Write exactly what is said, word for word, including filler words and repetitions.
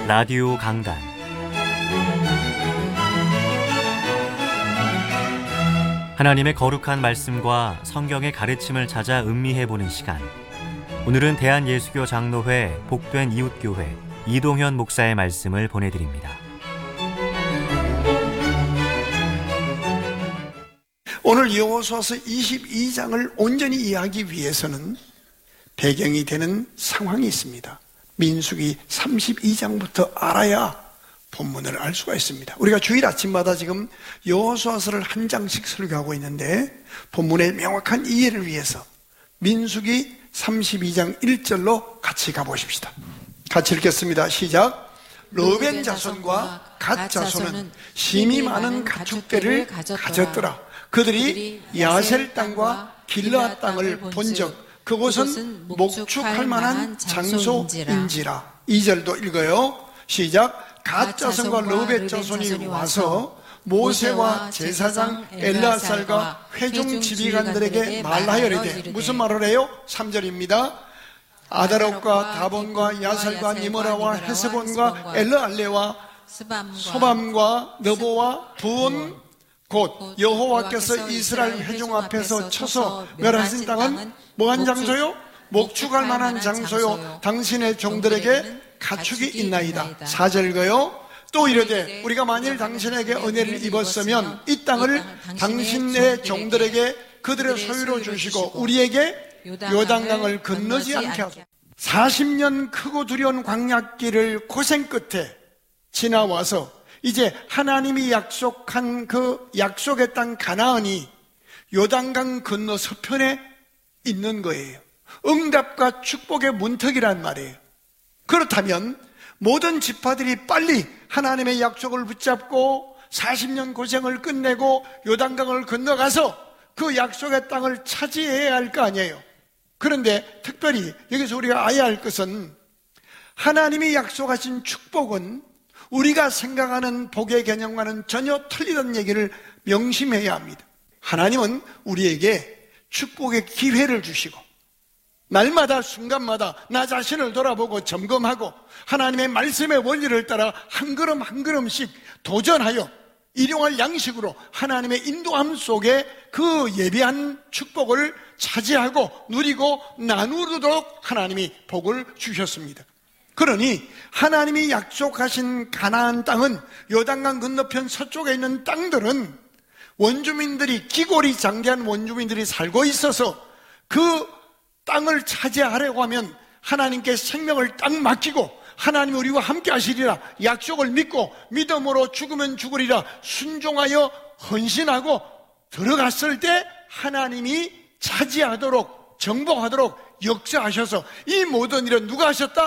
라디오 강단 하나님의 거룩한 말씀과 성경의 가르침을 찾아 음미해보는 시간. 오늘은 대한예수교 장로회 복된 이웃교회 이동현 목사의 말씀을 보내드립니다. 오늘 여호수아서 이십이 장을 온전히 이해하기 위해서는 배경이 되는 상황이 있습니다. 민수기 삼십이 장부터 알아야 본문을 알 수가 있습니다. 우리가 주일 아침마다 지금 여호수아서를 한 장씩 설교하고 있는데 본문의 명확한 이해를 위해서 민수기 삼십이 장 일 절로 같이 가보십시다. 같이 읽겠습니다. 시작. 르벤 자손과 갓 자손은 심히 많은 가축대를 가졌더라. 그들이 야셀 땅과 길르앗 땅을 본적 그곳은 목축할 만한 장소인지라. 이 절도 읽어요. 시작. 갓 자손과 르벤 자손이 와서 모세와 제사장 엘르아살과 회중 지휘관들에게 말하여 이르되. 무슨 말을 해요? 삼 절입니다. 아다롯과 다본과 야살과 니므라와 헤스본과 엘르알레와 소밤과 너보와 부온 곧 여호와께서 이스라엘 회중 앞에서 쳐서 멸하신 땅은 뭐한 장소요? 목축할 만한 장소요. 당신의 종들에게 가축이 있나이다. 사 절 읽어요. 또 이르되 우리가 만일 당신에게 은혜를 입었으면 이 땅을 당신의 종들에게 그들의 소유로 주시고 우리에게 요단강을 건너지 않게 하소서. 사십 년 크고 두려운 광야길을 고생 끝에 지나와서 이제 하나님이 약속한 그 약속의 땅 가나안이 요단강 건너 서편에 있는 거예요. 응답과 축복의 문턱이란 말이에요. 그렇다면 모든 지파들이 빨리 하나님의 약속을 붙잡고 사십 년 고생을 끝내고 요단강을 건너가서 그 약속의 땅을 차지해야 할 거 아니에요. 그런데 특별히 여기서 우리가 알아야 할 것은 하나님이 약속하신 축복은 우리가 생각하는 복의 개념과는 전혀 틀리다는 얘기를 명심해야 합니다. 하나님은 우리에게 축복의 기회를 주시고 날마다 순간마다 나 자신을 돌아보고 점검하고 하나님의 말씀의 원리를 따라 한 걸음 한 걸음씩 도전하여 일용할 양식으로 하나님의 인도함 속에 그 예비한 축복을 차지하고 누리고 나누도록 하나님이 복을 주셨습니다. 그러니 하나님이 약속하신 가나안 땅은 요단강 건너편 서쪽에 있는 땅들은 원주민들이 기골이 장대한 원주민들이 살고 있어서 그 땅을 차지하려고 하면 하나님께 생명을 딱 맡기고 하나님이 우리와 함께 하시리라 약속을 믿고 믿음으로 죽으면 죽으리라 순종하여 헌신하고 들어갔을 때 하나님이 차지하도록 정복하도록 역사하셔서 이 모든 일은 누가 하셨다?